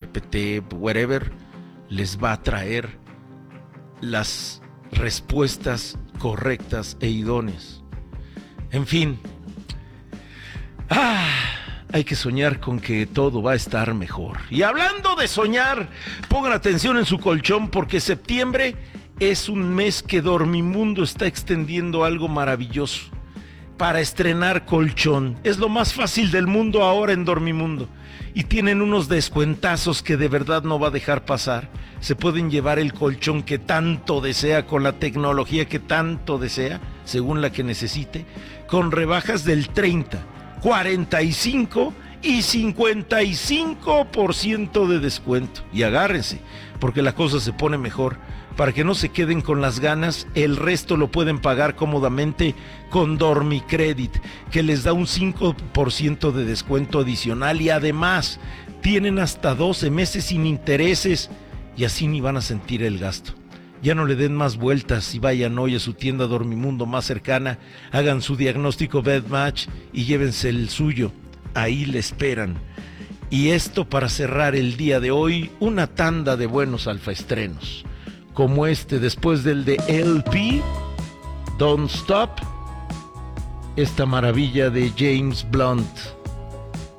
GPT, whatever, les va a traer las respuestas correctas e idóneas. En fin, hay que soñar con que todo va a estar mejor. Y hablando de soñar, pongan atención en su colchón, porque septiembre es un mes que Dormimundo está extendiendo algo maravilloso para estrenar colchón. Es lo más fácil del mundo ahora en Dormimundo. Y tienen unos descuentazos que de verdad no va a dejar pasar. Se pueden llevar el colchón que tanto desea, con la tecnología que tanto desea, según la que necesite, con rebajas del 30, 45 y 55% de descuento. Y agárrense, porque la cosa se pone mejor. Para que no se queden con las ganas, el resto lo pueden pagar cómodamente con Dormicredit, que les da un 5% de descuento adicional, y además tienen hasta 12 meses sin intereses, y así ni van a sentir el gasto. Ya no le den más vueltas y vayan hoy a su tienda Dormimundo más cercana, hagan su diagnóstico BedMatch y llévense el suyo. Ahí le esperan. Y esto para cerrar el día de hoy, una tanda de buenos alfaestrenos, como este después del de LP, Don't Stop, esta maravilla de James Blunt.